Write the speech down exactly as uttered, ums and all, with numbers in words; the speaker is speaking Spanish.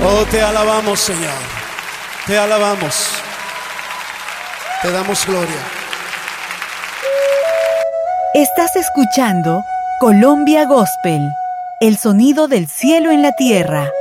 Oh, te alabamos, Señor. Te alabamos. Te damos gloria. Estás escuchando Colombia Gospel, el sonido del cielo en la tierra.